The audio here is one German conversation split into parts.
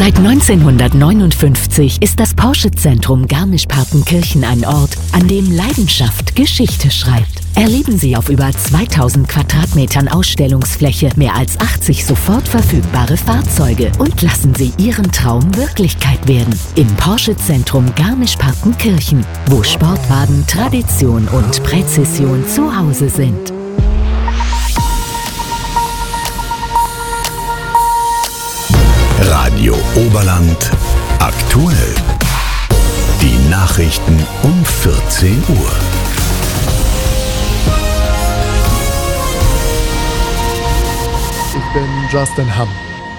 Seit 1959 ist das Porsche-Zentrum Garmisch-Partenkirchen ein Ort, an dem Leidenschaft Geschichte schreibt. Erleben Sie auf über 2000 Quadratmetern Ausstellungsfläche mehr als 80 sofort verfügbare Fahrzeuge und lassen Sie Ihren Traum Wirklichkeit werden. Im Porsche-Zentrum Garmisch-Partenkirchen, wo Sportwagen, Tradition und Präzision zu Hause sind. Radio Oberland aktuell. Die Nachrichten um 14 Uhr. Ich bin Justin Hamm.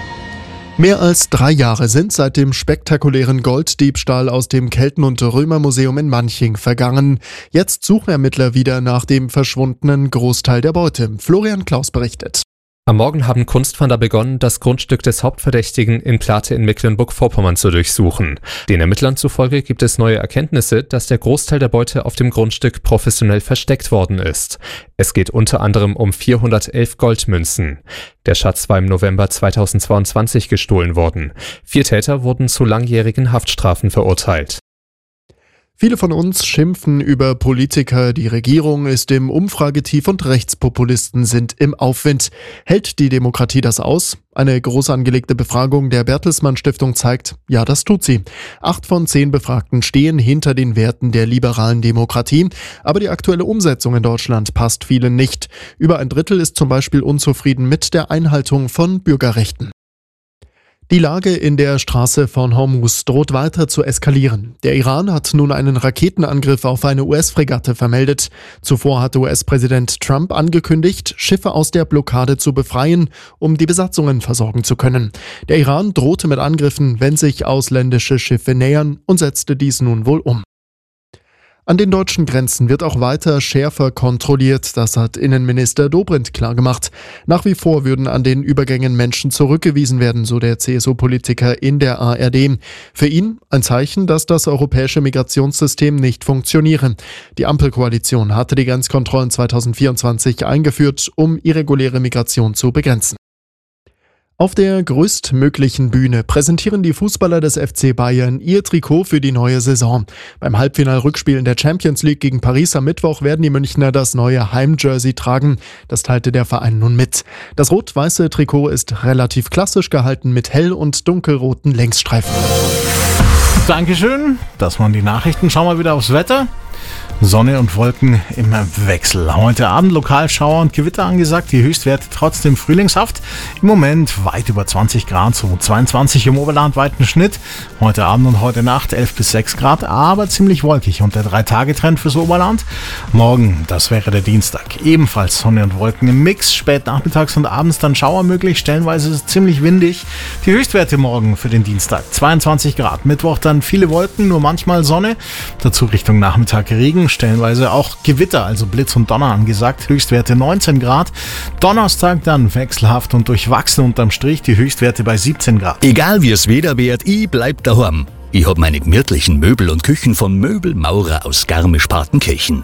Mehr als 3 Jahre sind seit dem spektakulären Golddiebstahl aus dem Kelten- und Römermuseum in Manching vergangen. Jetzt suchen Ermittler wieder nach dem verschwundenen Großteil der Beute. Florian Klaus berichtet. Am Morgen haben Kunstfahnder begonnen, das Grundstück des Hauptverdächtigen in Plate in Mecklenburg-Vorpommern zu durchsuchen. Den Ermittlern zufolge gibt es neue Erkenntnisse, dass der Großteil der Beute auf dem Grundstück professionell versteckt worden ist. Es geht unter anderem um 411 Goldmünzen. Der Schatz war im November 2022 gestohlen worden. 4 Täter wurden zu langjährigen Haftstrafen verurteilt. Viele von uns schimpfen über Politiker, die Regierung ist im Umfragetief und Rechtspopulisten sind im Aufwind. Hält die Demokratie das aus? Eine groß angelegte Befragung der Bertelsmann Stiftung zeigt, ja, das tut sie. 8 von 10 Befragten stehen hinter den Werten der liberalen Demokratie, aber die aktuelle Umsetzung in Deutschland passt vielen nicht. Über ein Drittel ist zum Beispiel unzufrieden mit der Einhaltung von Bürgerrechten. Die Lage in der Straße von Hormuz droht weiter zu eskalieren. Der Iran hat nun einen Raketenangriff auf eine US-Fregatte vermeldet. Zuvor hatte US-Präsident Trump angekündigt, Schiffe aus der Blockade zu befreien, um die Besatzungen versorgen zu können. Der Iran drohte mit Angriffen, wenn sich ausländische Schiffe nähern, und setzte dies nun wohl um. An den deutschen Grenzen wird auch weiter schärfer kontrolliert, das hat Innenminister Dobrindt klargemacht. Nach wie vor würden an den Übergängen Menschen zurückgewiesen werden, so der CSU-Politiker in der ARD. Für ihn ein Zeichen, dass das europäische Migrationssystem nicht funktioniere. Die Ampelkoalition hatte die Grenzkontrollen 2024 eingeführt, um irreguläre Migration zu begrenzen. Auf der größtmöglichen Bühne präsentieren die Fußballer des FC Bayern ihr Trikot für die neue Saison. Beim Halbfinal-Rückspiel in der Champions League gegen Paris am Mittwoch werden die Münchner das neue Heimjersey tragen. Das teilte der Verein nun mit. Das rot-weiße Trikot ist relativ klassisch gehalten mit hell- und dunkelroten Längsstreifen. Dankeschön. Das waren die Nachrichten. Schauen wir wieder aufs Wetter. Sonne und Wolken im Wechsel. Heute Abend Lokalschauer und Gewitter angesagt, die Höchstwerte trotzdem frühlingshaft. Im Moment weit über 20 Grad, so 22 im Oberland weiten Schnitt. Heute Abend und heute Nacht 11 bis 6 Grad, aber ziemlich wolkig und der 3-Tage-Trend fürs Oberland. Morgen, das wäre der Dienstag, ebenfalls Sonne und Wolken im Mix. Spät nachmittags und abends dann Schauer möglich, stellenweise ist es ziemlich windig. Die Höchstwerte morgen für den Dienstag 22 Grad. Mittwoch dann viele Wolken, nur manchmal Sonne. Dazu Richtung Nachmittag Regen. Stellenweise auch Gewitter, also Blitz und Donner angesagt. Höchstwerte 19 Grad. Donnerstag dann wechselhaft und durchwachsen unterm Strich, die Höchstwerte bei 17 Grad. Egal wie es Wetter wird, ich bleib daheim. Ich hab meine gemütlichen Möbel und Küchen von Möbelmaurer aus Garmisch-Partenkirchen.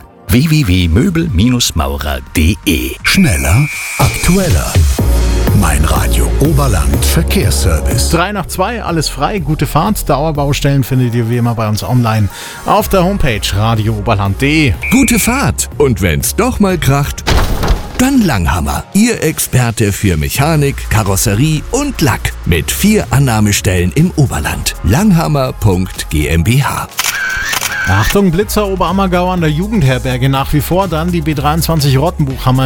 www.möbelmaurer.de. Schneller, aktueller. Mein Radio Oberland Verkehrsservice. 3:02, alles frei, gute Fahrt. Dauerbaustellen findet ihr wie immer bei uns online auf der Homepage radiooberland.de. Gute Fahrt. Und wenn's doch mal kracht, dann Langhammer. Ihr Experte für Mechanik, Karosserie und Lack. Mit 4 Annahmestellen im Oberland. Langhammer.gmbH. Achtung, Blitzer Oberammergau an der Jugendherberge nach wie vor. Dann die B23 Rottenbuch haben wir